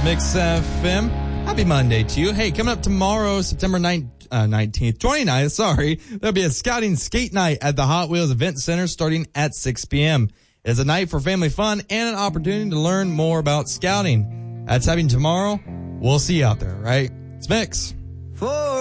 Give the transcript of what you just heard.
is Mix FM. Happy Monday to you. Hey, coming up tomorrow, September 29th, there'll be a scouting skate night at the Hot Wheels Event Center starting at 6 p.m. It's a night for family fun and an opportunity to learn more about scouting. That's happening tomorrow. We'll see you out there, right? It's Mix.